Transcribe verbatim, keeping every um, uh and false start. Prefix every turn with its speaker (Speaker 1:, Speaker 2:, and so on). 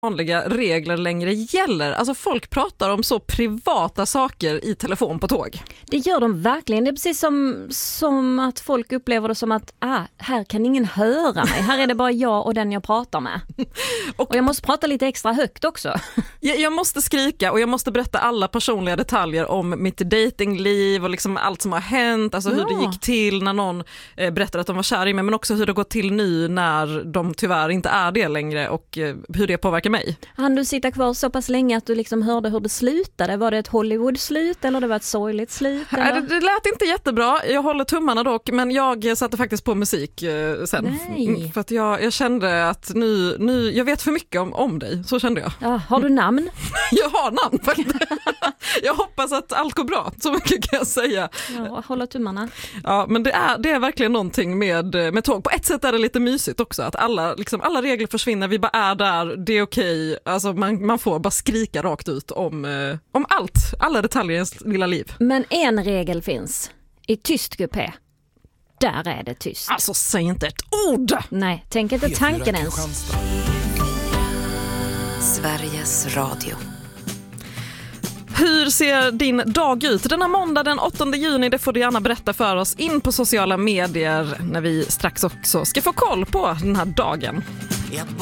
Speaker 1: vanliga regler längre gäller. Alltså folk pratar om så privata saker i telefon på tåg.
Speaker 2: Det gör de verkligen. Det är precis som, som att folk upplever det som att ah, här kan ingen höra mig. Här är det bara jag och den jag pratar med. och, och jag måste prata lite extra högt också.
Speaker 1: jag, jag måste skrika och jag måste berätta alla personliga detaljer om mitt datingliv och liksom allt som har hänt. Alltså hur ja. det gick till när någon eh, berättade att de var kär i mig, men också hur det går till nu när de tyvärr inte är det längre och eh, hur det påverkar mig.
Speaker 2: Han du sitta kvar så pass länge att du liksom hörde hur det slutade? Var det ett Hollywood-slut eller det var ett sorgligt slut? Eller?
Speaker 1: Det, det lät inte jättebra. Jag håller tummarna dock, men jag satte faktiskt på musik eh, sen.
Speaker 2: Nej.
Speaker 1: För att jag, jag kände att nu, nu, jag vet för mycket om, om dig. Så kände jag.
Speaker 2: Ja, har du namn?
Speaker 1: jag har namn faktiskt. jag hoppas att allt går bra. Så mycket kan jag säga.
Speaker 2: Ja, hålla tummarna.
Speaker 1: Ja, men det är, det är verkligen någonting med, med tåg. På ett sätt är det lite mysigt också. Att alla, liksom, alla regler försvinner. Vi bara är där. Det är okej. Alltså man, man får bara skrika rakt ut om, eh, om allt. Alla detaljer i ens lilla liv.
Speaker 2: Men en regel finns. I tyst kupé. Där är det tyst.
Speaker 1: Alltså säg inte ett ord!
Speaker 2: Nej, tänk inte tanken ens.
Speaker 3: Sveriges Radio.
Speaker 1: Hur ser din dag ut? Denna måndag den åttonde juni, det får du gärna berätta för oss in på sociala medier när vi strax också ska få koll på den här dagen.